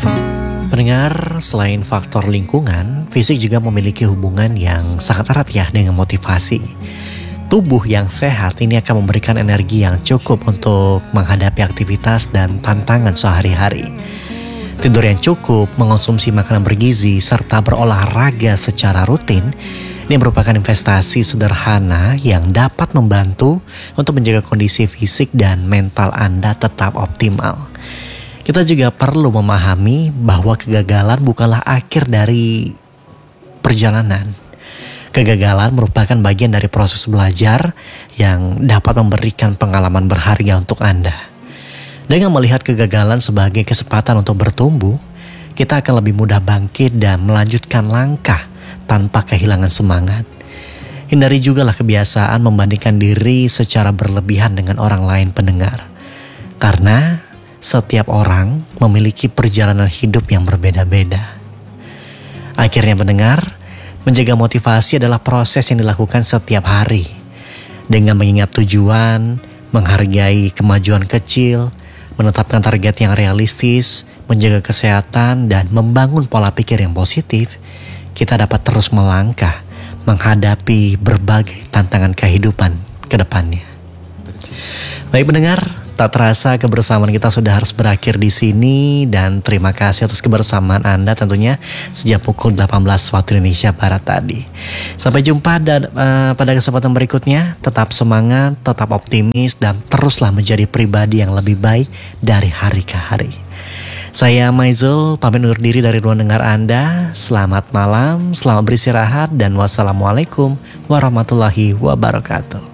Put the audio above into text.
Pendengar, selain faktor lingkungan, fisik juga memiliki hubungan yang sangat erat ya dengan motivasi. Tubuh yang sehat ini akan memberikan energi yang cukup untuk menghadapi aktivitas dan tantangan sehari-hari. Tidur yang cukup, mengonsumsi makanan bergizi, serta berolahraga secara rutin, ini merupakan investasi sederhana yang dapat membantu untuk menjaga kondisi fisik dan mental Anda tetap optimal. Kita juga perlu memahami bahwa kegagalan bukanlah akhir dari perjalanan. Kegagalan merupakan bagian dari proses belajar yang dapat memberikan pengalaman berharga untuk Anda. Dengan melihat kegagalan sebagai kesempatan untuk bertumbuh, kita akan lebih mudah bangkit dan melanjutkan langkah tanpa kehilangan semangat. Hindari jugalah kebiasaan membandingkan diri secara berlebihan dengan orang lain, pendengar. Karena setiap orang memiliki perjalanan hidup yang berbeda-beda. Akhirnya pendengar, menjaga motivasi adalah proses yang dilakukan setiap hari. Dengan mengingat tujuan, menghargai kemajuan kecil, menetapkan target yang realistis, menjaga kesehatan, dan membangun pola pikir yang positif, kita dapat terus melangkah menghadapi berbagai tantangan kehidupan ke depannya. Baik pendengar, tak terasa kebersamaan kita sudah harus berakhir di sini, dan terima kasih atas kebersamaan Anda tentunya sejak pukul 18 waktu Indonesia Barat tadi. Sampai jumpa pada kesempatan berikutnya. Tetap semangat, tetap optimis, dan teruslah menjadi pribadi yang lebih baik dari hari ke hari. Saya Maizul, pamit undur diri dari ruang dengar Anda. Selamat malam, selamat beristirahat, dan wassalamualaikum warahmatullahi wabarakatuh.